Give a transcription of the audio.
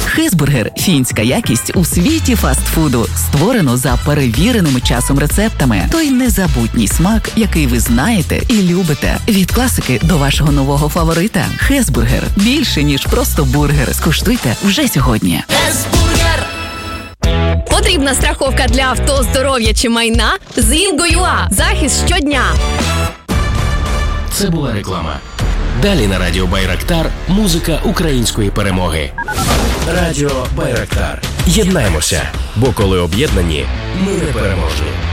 Хезбургер – фінська якість у світі фастфуду. Створено за перевіреними часом рецептами. Той незабутній смак, який ви знаєте і любите. Від класики до вашого нового фаворита. Хезбургер – більше, ніж просто бургер. Скуштуйте вже сьогодні. Хезбургер! Потрібна страховка для авто, здоров'я чи майна? З Інго.ua. Захист щодня. Це була реклама. Далі на радіо Байрактар музика української перемоги. Радіо Байрактар. Єднаємося, бо коли об'єднані, ми непереможні.